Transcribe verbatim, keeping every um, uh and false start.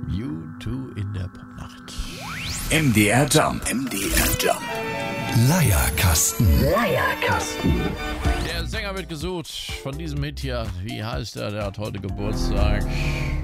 U zwei in der Popnacht. M D R Jump. M D R Jump. Leierkasten. Leierkasten. Der Sänger wird gesucht von diesem Hit hier. Wie heißt er? Der hat heute Geburtstag.